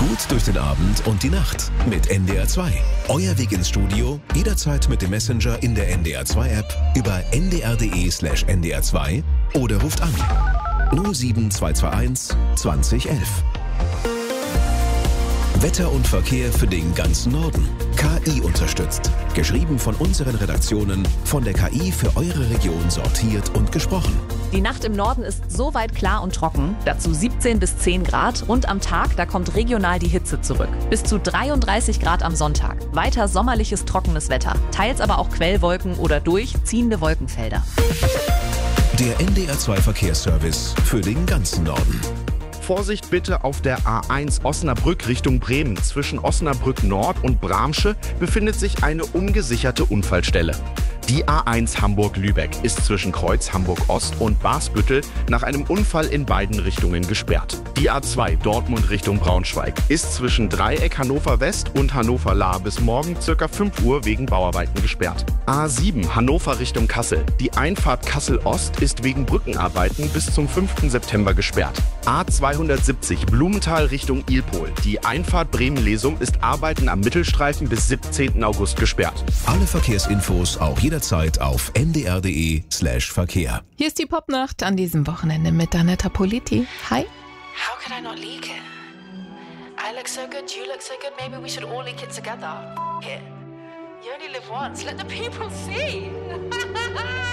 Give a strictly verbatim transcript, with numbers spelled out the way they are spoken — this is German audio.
Gut durch den Abend und die Nacht mit N D R zwei. Euer Weg ins Studio, jederzeit mit dem Messenger in der N D R zwei App, über n d r punkt d e slash n d r zwei oder ruft an null sieben zwei zwei eins zwanzig elf. Wetter und Verkehr für den ganzen Norden. K I unterstützt. Geschrieben von unseren Redaktionen, von der K I für eure Region sortiert und gesprochen. Die Nacht im Norden ist soweit klar und trocken, dazu siebzehn bis zehn Grad und am Tag, da kommt regional die Hitze zurück. Bis zu dreiunddreißig Grad am Sonntag. Weiter sommerliches, trockenes Wetter. Teils aber auch Quellwolken oder durchziehende Wolkenfelder. Der N D R zwei Verkehrsservice für den ganzen Norden. Vorsicht bitte auf der A eins Osnabrück Richtung Bremen. Zwischen Osnabrück Nord und Bramsche befindet sich eine ungesicherte Unfallstelle. Die A eins Hamburg-Lübeck ist zwischen Kreuz Hamburg-Ost und Basbüttel nach einem Unfall in beiden Richtungen gesperrt. Die A zwei Dortmund Richtung Braunschweig ist zwischen Dreieck Hannover West und Hannover Lahr bis morgen ca. fünf Uhr wegen Bauarbeiten gesperrt. A sieben Hannover Richtung Kassel. Die Einfahrt Kassel Ost ist wegen Brückenarbeiten bis zum fünften September gesperrt. A zweihundertsiebzig Blumenthal Richtung Ilpol. Die Einfahrt Bremen-Lesum ist Arbeiten am Mittelstreifen bis siebzehnten August gesperrt. Alle Verkehrsinfos auch jederzeit auf n d r punkt d e slash Verkehr. Hier ist die Popnacht an diesem Wochenende mit Danetta Politi. Hi. How could I not leak it? I look so good, you look so good, maybe we should all leak it together. F- it. You only live once, let the people see.